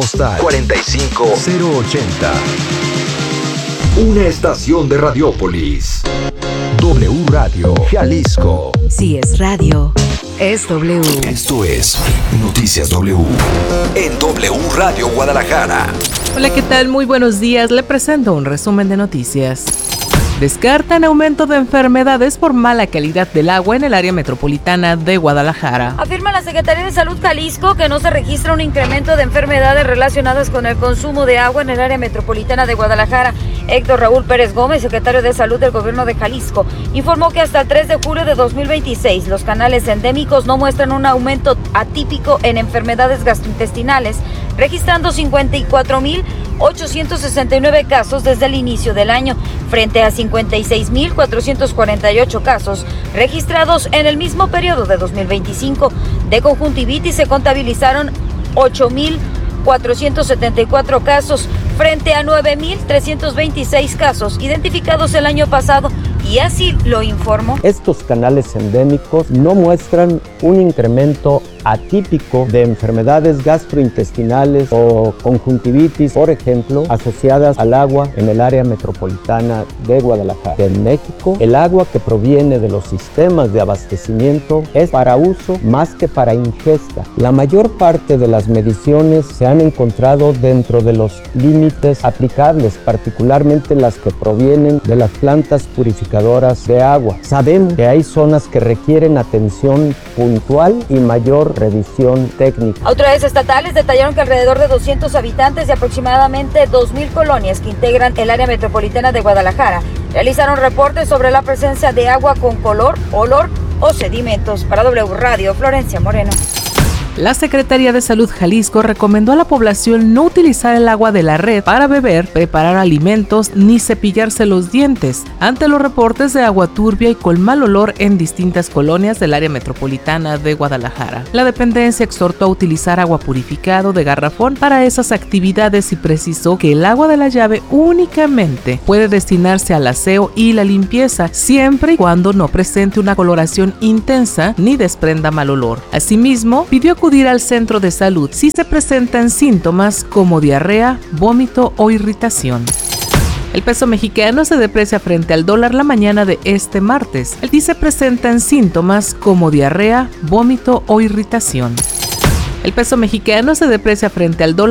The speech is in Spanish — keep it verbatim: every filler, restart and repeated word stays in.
Postal cuarenta y cinco cero ochenta. Una estación de Radiópolis. W Radio Jalisco. Si es radio, es W. Esto es Noticias W. En W Radio Guadalajara. Hola, ¿qué tal? Muy buenos días. Le presento un resumen de noticias. Descartan aumento de enfermedades por mala calidad del agua en el área metropolitana de Guadalajara. Afirma la Secretaría de Salud Jalisco que no se registra un incremento de enfermedades relacionadas con el consumo de agua en el área metropolitana de Guadalajara. Héctor Raúl Pérez Gómez, secretario de Salud del Gobierno de Jalisco, informó que hasta el tres de julio de dos mil veintiséis los canales endémicos no muestran un aumento atípico en enfermedades gastrointestinales, registrando cincuenta y cuatro mil ochocientos sesenta y nueve casos desde el inicio del año, frente a cincuenta y seis mil cuatrocientos cuarenta y ocho casos registrados en el mismo periodo de dos mil veinticinco. De conjuntivitis se contabilizaron ocho mil cuatrocientos setenta y cuatro casos frente a nueve mil trescientos veintiséis casos identificados el año pasado, y así lo informó. Estos canales endémicos no muestran un incremento atípico de enfermedades gastrointestinales o conjuntivitis, por ejemplo, asociadas al agua en el área metropolitana de Guadalajara. En México, el agua que proviene de los sistemas de abastecimiento es para uso más que para ingesta. La mayor parte de las mediciones se han encontrado dentro de los límites aplicables, particularmente las que provienen de las plantas purificadoras de agua. Sabemos que hay zonas que requieren atención puntual y mayor revisión técnica. Autoridades estatales detallaron que alrededor de doscientos habitantes de aproximadamente dos mil colonias que integran el área metropolitana de Guadalajara realizaron reportes sobre la presencia de agua con color, olor o sedimentos. Para W Radio, Florencia Moreno. La Secretaría de Salud Jalisco recomendó a la población no utilizar el agua de la red para beber, preparar alimentos ni cepillarse los dientes ante los reportes de agua turbia y con mal olor en distintas colonias del área metropolitana de Guadalajara. La dependencia exhortó a utilizar agua purificado de garrafón para esas actividades y precisó que el agua de la llave únicamente puede destinarse al aseo y la limpieza, siempre y cuando no presente una coloración intensa ni desprenda mal olor. Asimismo, pidió acudir al centro de salud si se presentan síntomas como diarrea, vómito o irritación. El peso mexicano se deprecia frente al dólar la mañana de este martes. El día se presentan síntomas como diarrea, vómito o irritación. El peso mexicano se deprecia frente al dólar